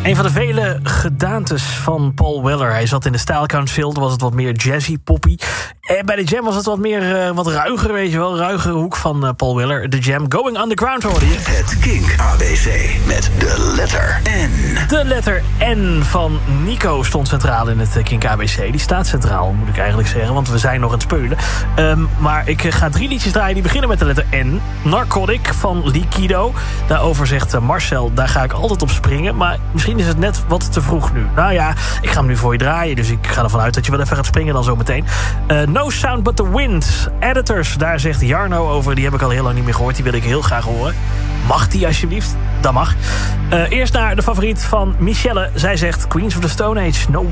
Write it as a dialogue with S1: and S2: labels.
S1: Een van de vele gedaantes van Paul Weller. Hij zat in de Style Council, was het wat meer jazzy, poppy. En bij de Jam was het wat meer, wat ruiger, weet je wel. Ruigere hoek van Paul Weller. De Jam, Going Underground hoorde je.
S2: Het Kink ABC met de letter N.
S1: De letter N van Nico stond centraal in het Kink ABC. Die staat centraal, moet ik eigenlijk zeggen, want we zijn nog aan het spelen. Maar ik ga 3 liedjes draaien die beginnen met de letter N. Narcotic van Liquido. Daarover zegt Marcel, daar ga ik altijd op springen. Maar misschien is het net wat te vroeg nu. Nou ja, ik ga hem nu voor je draaien. Dus ik ga ervan uit dat je wel even gaat springen dan zo meteen. No Sound But The Wind. Editors, daar zegt Jarno over. Die heb ik al heel lang niet meer gehoord. Die wil ik heel graag horen. Mag die alsjeblieft? Dat mag. Eerst naar de favoriet van Michelle. Zij zegt Queens of the Stone Age, No